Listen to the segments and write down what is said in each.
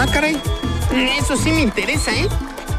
Ah, caray. Eso sí me interesa, ¿eh?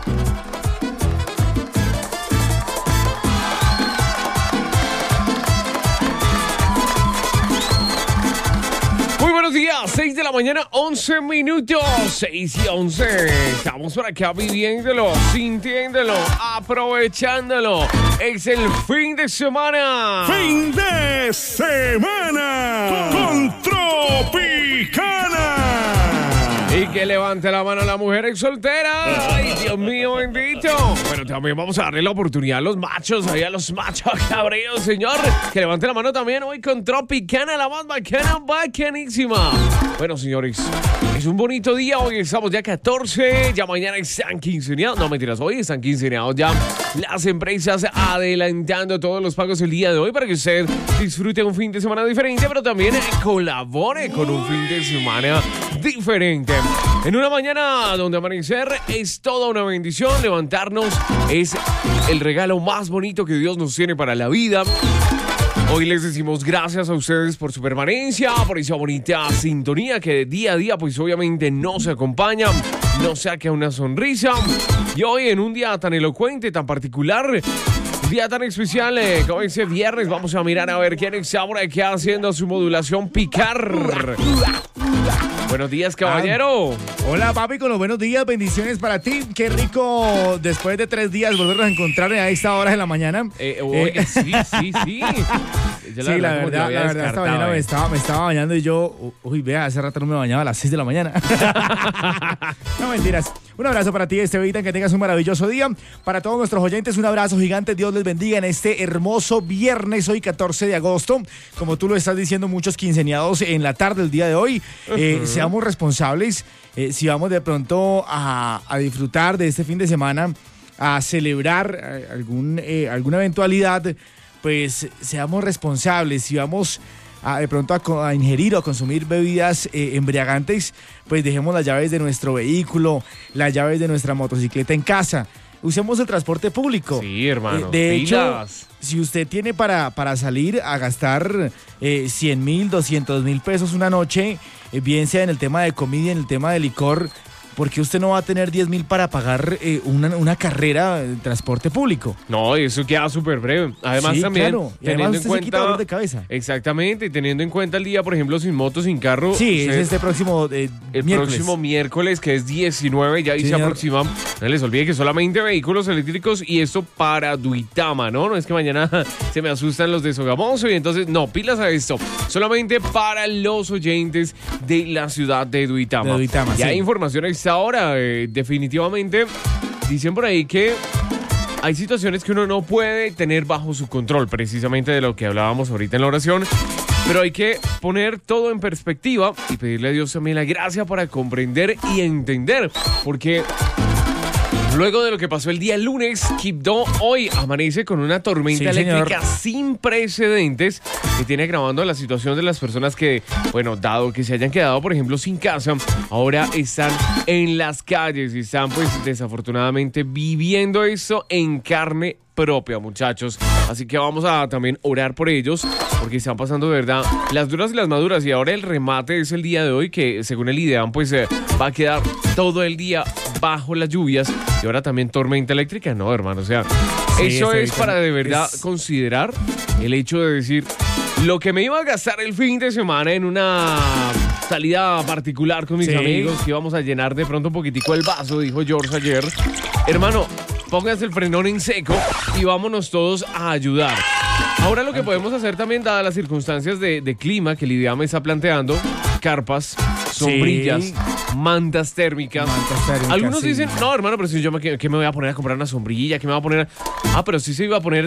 Muy buenos días, 6 de la mañana, 11 minutos, 6 y 11. Estamos por acá viviéndolo, sintiéndolo, aprovechándolo. Es el fin de semana. ¡Fin de semana! ¡Con Tropicana! Y que levante la mano a la mujer soltera. ¡Ay, Dios mío, bendito! Pero también vamos a darle la oportunidad a los machos, ahí a los machos cabreos, señor. Que levante la mano también hoy con Tropicana, la más bacana, bacanísima. Bueno, señores, es un bonito día. Hoy estamos ya 14, ya mañana están quinceañados. No, mentiras, hoy están quinceañados ya las empresas adelantando todos los pagos el día de hoy para que usted disfrute un fin de semana diferente, pero también colabore con un fin de semana diferente. En una mañana donde amanecer es toda una bendición, levantarnos es el regalo más bonito que Dios nos tiene para la vida. Hoy les decimos gracias a ustedes por su permanencia, por esa bonita sintonía que día a día pues obviamente nos acompaña, nos saca una sonrisa. Y hoy en un día tan elocuente, tan particular, un día tan especial como ese viernes, vamos a mirar a ver quién está por aquí haciendo su modulación picar. Buenos días, caballero. Hola, papi, con los buenos días, bendiciones para ti. Qué rico después de 3 días volvernos a encontrar a esta hora de la mañana. Oiga, sí. Sí, la verdad, esta mañana me estaba bañando y yo, vea, hace rato no me bañaba a las 6 de la mañana. No, mentiras. Un abrazo para ti, Estevita, que tengas un maravilloso día. Para todos nuestros oyentes, un abrazo gigante. Dios les bendiga en este hermoso viernes, hoy 14 de agosto. Como tú lo estás diciendo, muchos quinceañados en la tarde del día de hoy. Seamos responsables. Si vamos de pronto a disfrutar de este fin de semana, a celebrar alguna eventualidad, pues seamos responsables. Si vamos de pronto a ingerir o a consumir bebidas embriagantes, pues dejemos las llaves de nuestro vehículo, las llaves de nuestra motocicleta en casa. Usemos el transporte público. Sí, hermano. De hecho, si usted tiene para salir a gastar 100,000, 200,000 pesos una noche, bien sea en el tema de comida y en el tema de licor, ¿por qué usted no va a tener 10,000 para pagar una carrera de transporte público? No, eso queda súper breve. Además, sí, también, claro. Y teniendo además en cuenta. Se quita dolor de cabeza. Exactamente, y teniendo en cuenta el día, por ejemplo, sin moto, sin carro. Sí, es este próximo el miércoles. Próximo miércoles, que es 19, ya ahí se aproxima. No les olvide que solamente vehículos eléctricos y esto para Duitama, ¿no? No es que mañana se me asustan los de Sogamoso y entonces, no, pilas a esto. Solamente para los oyentes de la ciudad de Duitama. Ya hay información a esta hora. Definitivamente dicen por ahí que hay situaciones que uno no puede tener bajo su control, precisamente de lo que hablábamos ahorita en la oración, pero hay que poner todo en perspectiva y pedirle a Dios también la gracia para comprender y entender, porque luego de lo que pasó el día lunes, Quibdó hoy amanece con una tormenta eléctrica sin precedentes que tiene agravando la situación de las personas que, bueno, dado que se hayan quedado, por ejemplo, sin casa, ahora están en las calles y están, pues, desafortunadamente viviendo eso en carne propia, muchachos. Así que vamos a también orar por ellos, porque están pasando de verdad las duras y las maduras. Y ahora el remate es el día de hoy, que según el IDEAM, pues va a quedar todo el día bajo las lluvias. Y ahora también tormenta eléctrica. No, hermano, o sea, eso es para de verdad considerar el hecho de decir, lo que me iba a gastar el fin de semana en una salida particular con mis amigos, que íbamos a llenar de pronto un poquitico el vaso, dijo George ayer. Hermano, póngase el frenón en seco y vámonos todos a ayudar. Ahora lo que podemos hacer también, dadas las circunstancias de clima que el IDEAM está planteando, carpas, sombrillas, mantas térmicas. Algunos dicen, no, hermano, pero si yo ¿qué me voy a poner a comprar una sombrilla? ¿Qué me voy a poner? Pero sí se iba a poner